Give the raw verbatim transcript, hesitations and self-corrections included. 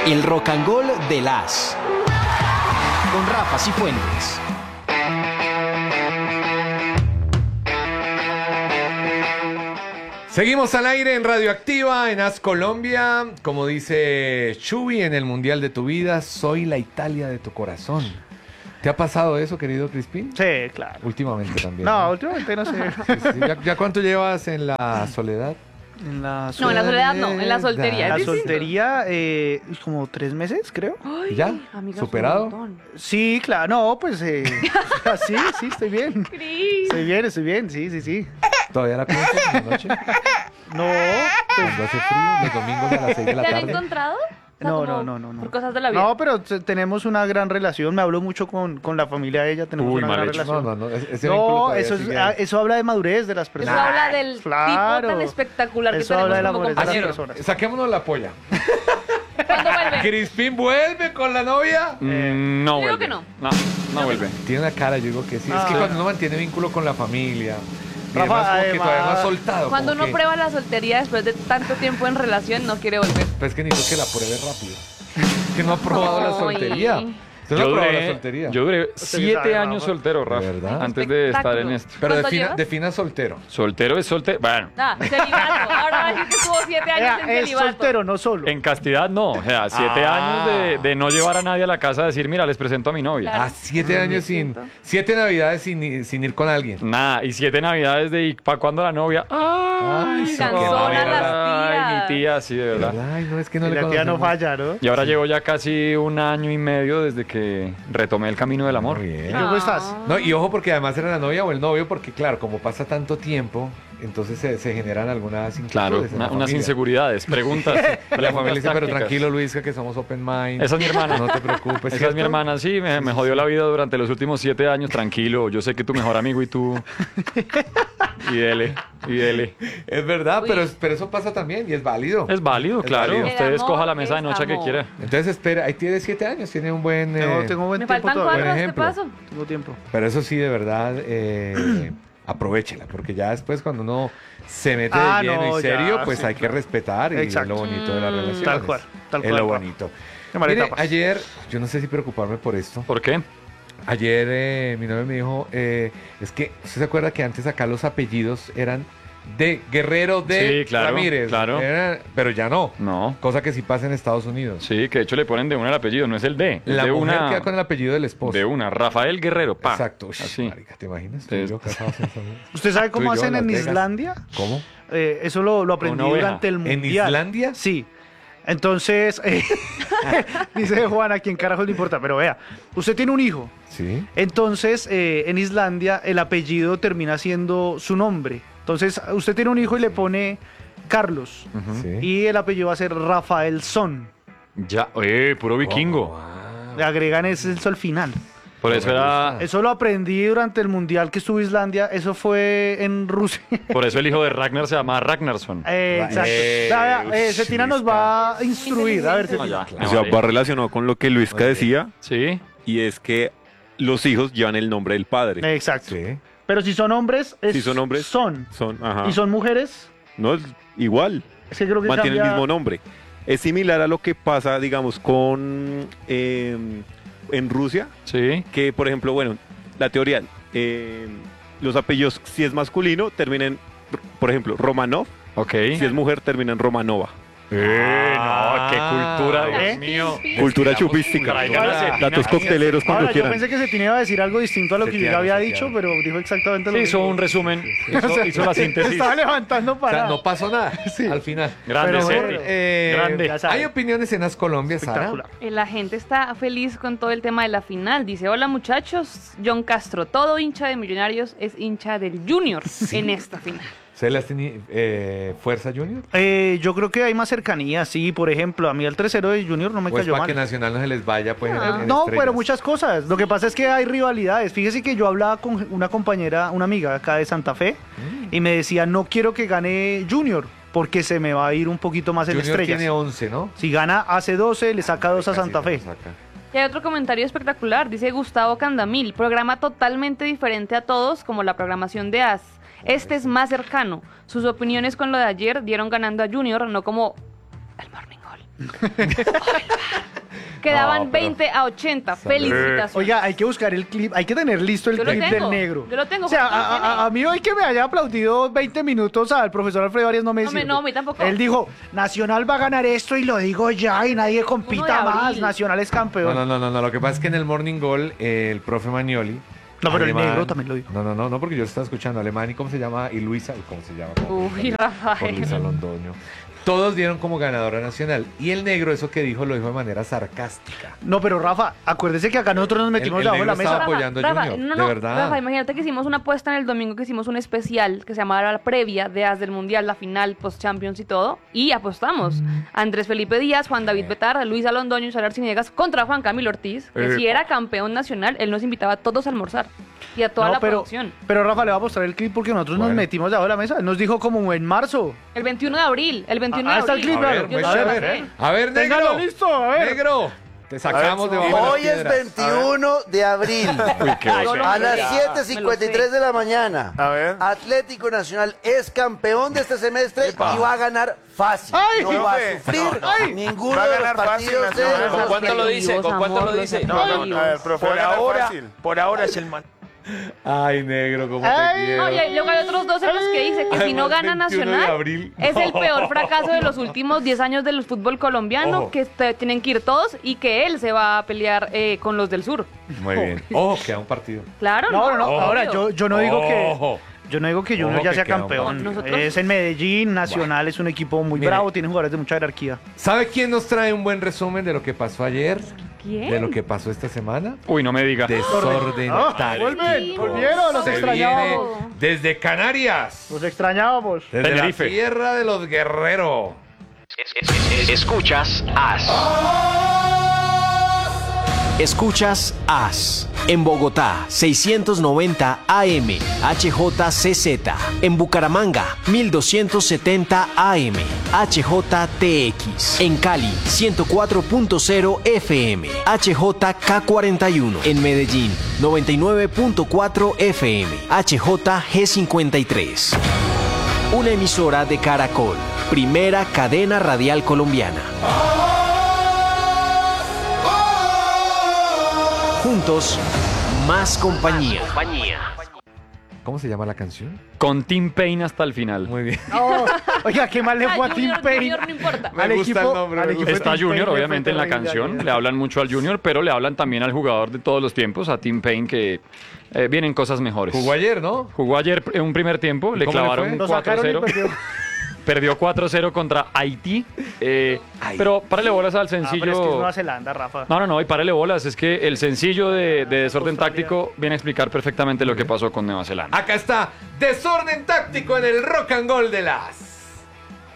El rock and roll de las con Rafa Cifuentes. Seguimos al aire en Radioactiva, en As Colombia. Como dice Chuy en el Mundial de tu vida, soy la Italia de tu corazón. ¿Te ha pasado eso, querido Crispín? Sí, claro. Últimamente también. No, ¿no? últimamente no sé. Sí, sí. ¿Ya, ¿Ya cuánto llevas en la soledad? En la No, en la soledad no, en la soltería. La ¿Es distinto? soltería, eh, como tres meses, creo. Ay, ¿Ya? amiga, ¿Superado? es un montón. Sí, claro, no, pues, eh, sí, sí, estoy bien. Cris. Estoy bien, estoy bien, sí, sí, sí. ¿Todavía la piensas en la noche? No, pues, Cuando hace frío, los domingos a las seis de la ¿Te han tarde. encontrado? O sea, No, como no, no, no, no. Por cosas de la vida. no, pero t- tenemos una gran relación. Me hablo mucho con, con la familia de ella. Tenemos Uy, una mal gran hecho. relación. No, no, no. ese- ese vínculo No, todavía eso, es, sigue ah, ahí. eso habla de madurez de las Eso personas. habla del Claro. tipo tan espectacular que Eso habla de la tenemos como madurez de las compañeros. personas. Saquémonos la polla. ¿Cuándo vuelve? Crispín vuelve con la novia. Mm, no Yo digo vuelve. que no. No, no vuelve. Tiene una cara, yo digo que sí. Es que Ah. cuando uno mantiene vínculo con la familia, y Rafa, además como que además- todavía no ha soltado. Cuando como uno que- prueba la soltería después de tanto tiempo en relación, no quiere volver. Pues es que necesito que la pruebe rápido. Que no ha probado la Ay. soltería. Usted no ha Yo probado la duré, soltería. yo duré Usted sí siete sabe, años Rafa. soltero, Rafa, ¿De verdad? antes de estar Espectáculo. en esto. Pero ¿Cuánto defina, llevas? defina soltero. Soltero es soltero. Bueno, Ah, celibato. Ahora va a decir que estuvo siete años Vea, en es celibato. soltero, no solo. en castidad no. O sea, siete Ah. años de, de no llevar a nadie a la casa a decir, mira, les presento a mi novia. Claro. Ah, siete años sin. Siete navidades sin, i- sin ir con alguien. Nada, y siete navidades de ¿para cuándo la novia? Ay, Ay, cansona las Ay, tías. mi tía, sí, de verdad. Ay, no, es que no Y le la tía no conocemos. falla, ¿no? Y ahora llevo ya casi un año y medio desde que retomé el camino del amor. Muy bien. ¿Cómo estás? No, y ojo porque además era la novia o el novio, porque claro, como pasa tanto tiempo, entonces se, se generan algunas Claro, inquietudes en la una- unas familia. inseguridades, preguntas. La preguntas familia dice, pero tácticas. tranquilo, Luisca, que somos open mind. Esa es mi hermana. No te preocupes. Esa es ¿cierto? mi hermana, sí, me, me jodió la vida durante los últimos siete años, tranquilo. Yo sé que tu mejor amigo y tú. Y dele, y dele. Es verdad, Uy. pero, pero eso pasa también y es válido. Es válido, Es claro. válido. Usted El escoja amor la mesa de es noche que amor. quiera. Entonces espera, ahí tiene siete años, tiene un buen... Tengo, eh, tengo buen Me tiempo faltan todavía. cuatro, ¿te ejemplo. paso? Tengo tiempo. Pero eso sí, de verdad, eh, aprovechela, porque ya después cuando uno se mete Ah, de lleno no, y serio, ya, pues sí, hay claro. que respetar y Exacto. es lo bonito de la Mm. relación. Tal cual, tal Es cual, lo Rafa. bonito. Quemar Mire, etapas. ayer, yo no sé si preocuparme por esto. ¿Por qué? Ayer eh, mi novia me dijo, eh, es que, ¿usted se acuerda que antes acá los apellidos eran de Guerrero de Sí, claro, Ramírez? claro. Eran- pero ya no. No. Cosa que sí pasa en Estados Unidos. Sí, que de hecho le ponen de una el apellido, no es el D. Es La de mujer una. queda con el apellido del esposo. De una. Rafael Guerrero, pa. Exacto. Uy, Así. marica, ¿te imaginas? Tú y Es- yo casados en Estados Unidos. ¿Usted sabe Tú cómo y yo hacen en en Las Vegas. Islandia? ¿Cómo? Eh, eso lo, lo aprendí Una oveja. durante el ¿En mundial. Islandia? Sí. Entonces, eh, dice Juan, a quién carajo le importa, pero vea, usted tiene un hijo. Sí. Entonces, eh, en Islandia, el apellido termina siendo su nombre. Entonces, usted tiene un hijo y le pone Carlos. Ujú. Sí. Y el apellido va a ser Rafaelson. Ya, eh, puro vikingo. Wow. Le agregan ese eso al final. Por eso era. Eso lo aprendí durante el mundial que estuvo Islandia. Eso fue en Rusia. Por eso el hijo de Ragnar se llama Ragnarsson. Eh, exacto. Eh, Vea, vea, eh, Cetina nos va a instruir. A ver, No, Cetina. ya, O me sea, vale. va relacionado con lo que Luisca Muy bien. decía, Sí. y es que los hijos llevan el nombre del padre. Exacto. Sí. Pero si son hombres, es Si son hombres, son. Son, ajá. Y son mujeres, No es igual, es que creo que mantiene cambia... el mismo nombre. Es similar a lo que pasa, digamos, con eh, en Rusia, Sí. que por ejemplo, bueno, la teoría, eh, los apellidos, si es masculino, terminan, por ejemplo, Romanov, Ok. si es mujer, terminan Romanova. Eh, no, qué cultura, Dios ¿Eh? mío. Cultura chupística. Traigan a Cetina. Datos cocteleros cuando Ahora, yo quieran. pensé que Cetina iba a decir algo distinto a lo que yo Cetina, ya había Cetina. dicho, pero dijo exactamente lo Sí, mismo. hizo un resumen. Hizo, hizo la Se síntesis. estaba levantando O para... sea, no pasó nada al final. Grande, Pero Ceti. bueno, Eh, Grande. ya sabe. Hay opiniones en las Colombia, Sara. Espectacular. Eh, La gente está feliz con todo el tema de la final. Dice, hola muchachos, John Castro, todo hincha de Millonarios es hincha del Junior en esta final. ¿Se las tiene eh, Fuerza Junior? Eh, yo creo que hay más cercanía, sí. Por ejemplo, a mí el tres cero de Junior no me ¿O es cayó para mal. que Nacional no se les vaya pues, en- No. en No, estrellas? pero muchas cosas. Lo que pasa es que hay rivalidades. Fíjese que yo hablaba con una compañera, una amiga acá de Santa Fe, Mm. y me decía, no quiero que gane Junior, porque se me va a ir un poquito más en Junior estrellas. tiene once, ¿no? Si gana, hace doce, le saca dos a Casi Santa se Fe. lo saca. Y hay otro comentario espectacular, dice Gustavo Candamil, programa totalmente diferente a todos, como la programación de As. Este es más cercano. Sus opiniones con lo de ayer dieron ganando a Junior, no como el Morning Call. Quedaban No, pero- veinte a ochenta. Salud. Felicitaciones. Oiga, hay que buscar el clip, hay que tener listo el Yo lo clip tengo, del negro. yo lo tengo, O sea, Juan, a, a- a mí hoy que me haya aplaudido veinte minutos al profesor Alfredo Arias no me No me- sirve. no, a mí tampoco. Él dijo, Nacional va a ganar esto y lo digo ya y nadie compita abril. más. Nacional es campeón. No, no, no, no, no. Lo que pasa es que en el Morning Goal, eh, el profe Manioli. No, pero el alemán- negro también lo dijo. No, no, no, no, porque yo lo estaba escuchando. Alemán y cómo se llama, y Luisa, ¿cómo se llama? Uy, Por Luisa Rafael. Londoño. Todos dieron como ganadora nacional. Y el negro, eso que dijo, lo dijo de manera sarcástica. No, pero Rafa, acuérdese que acá nosotros nos metimos el debajo de la negro mesa. estaba apoyando a Junior, no, de no, verdad. Rafa, imagínate que hicimos una apuesta en el domingo, que hicimos un especial que se llamaba la previa de As del Mundial, la final, post-Champions y todo, y apostamos. Andrés Felipe Díaz, Juan David Betar, Luisa Londoño y Salar Ciniegas contra Juan Camilo Ortiz, que si era campeón nacional, él nos invitaba a todos a almorzar y a toda No, la pero, producción. pero Rafa le va a mostrar el clip porque nosotros nos Bueno. metimos debajo de la mesa. Él nos dijo como en marzo. El veintiuno de abril, el veintiuno Ah, de está el abril. clip, A claro. ver, Yo muestra, se a lo ver. pasé. A ver, negro. Téngalo listo, a ver. Negro. Te sacamos A ver, debajo de las hoy es piedras. veintiuno de abril. Uy, qué Yo oso. lo A sé. las Me siete lo cincuenta y sé. tres de la mañana. A ver. Atlético Nacional es campeón de este semestre y va a ganar fácil. Ay, no va a profe. sufrir No, no. ninguno Va a de los ganar fácil partidos de Nacional. los ¿Con cuánto lo dice? ¿Con cuánto amor, lo los dice? No, no, Ay, no, a ver, profe, Por va a ganar ahora, fácil. por ahora es el man. Ay, negro, cómo Ay, te quiero. No, y hay- luego hay otros dos en los que dice que si no Además, gana veintiuno de Nacional abril. es el peor fracaso de los últimos diez años del fútbol colombiano, Ojo. que te- tienen que ir todos y que él se va a pelear eh, con los del sur. Muy bien. Ojo, queda un partido. Claro, No, no, no. Ojo. Ahora, yo, yo no digo que. Ojo. Yo no digo que Junior Ojo ya que sea queda un- campeón. No, nosotros- Es en Medellín, Nacional es un equipo muy Mire. bravo, tiene jugadores de mucha jerarquía. ¿Sabe quién nos trae un buen resumen de lo que pasó ayer? ¿Quién? De lo que pasó esta semana. Uy, no me diga. Desorden Ah, táctico. vuelven, volvieron, los Se extrañábamos. viene desde Canarias. Los extrañábamos. Desde Tenerife. la tierra de los guerreros. Escuchas As. Escuchas As. En Bogotá, seiscientos noventa A M, H J C Z. En Bucaramanga, mil doscientos setenta A M, H J T X. En Cali, ciento cuatro punto cero F M, H J K cuarenta y uno. En Medellín, noventa y nueve punto cuatro F M, H J G cincuenta y tres. Una emisora de Caracol, primera cadena radial colombiana. Juntos, más compañía. ¿Cómo se llama la canción? Con Tim Payne hasta el final. Muy bien. No, oiga, qué mal le Ah, fue a Tim Junior, Payne. Junior, no importa. Me Al gusta equipo- el nombre, al me equipo gusta. de Está Tim Junior, Payne obviamente, en la fue terrible canción. ayer. Le hablan mucho al Junior, pero le hablan también al jugador de todos los tiempos, a Tim Payne, que eh, vienen cosas mejores. Jugó ayer, ¿no? Jugó ayer en un primer tiempo, le cómo le clavaron fue? un Lo cuatro sacaron y cero. perdió. Perdió cuatro cero contra Haití. eh, pero párale bolas al Ah, pero sencillo. es que es Nueva Zelanda, Rafa. No, no, no, y párale bolas. Es que el sencillo de, de desorden táctico viene a explicar perfectamente lo que pasó con Nueva Zelanda. Acá está Desorden táctico en el Rock and Roll de las